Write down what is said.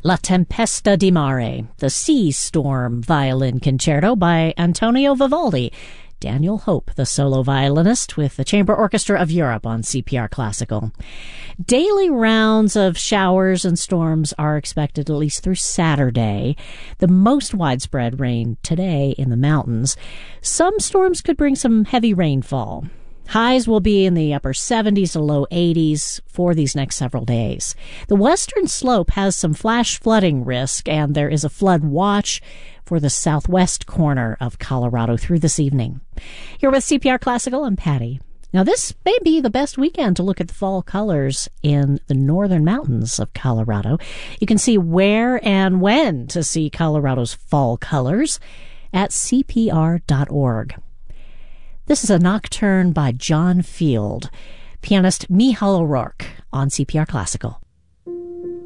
La Tempesta di Mare, the Sea Storm Violin Concerto by Antonio Vivaldi. Daniel Hope, the solo violinist with the Chamber Orchestra of Europe on CPR Classical. Daily rounds of showers and storms are expected at least through Saturday. The most widespread rain today in the mountains. Some storms could bring some heavy rainfall. Highs will be in the upper 70s to low 80s for these next several days. The western slope has some flash flooding risk, and there is a flood watch for the southwest corner of Colorado through this evening. Here with CPR Classical, I'm Patty. Now, this may be the best weekend to look at the fall colors in the northern mountains of Colorado. You can see where and when to see Colorado's fall colors at cpr.org. This is a nocturne by John Field, pianist Michal O'Rourke on CPR Classical.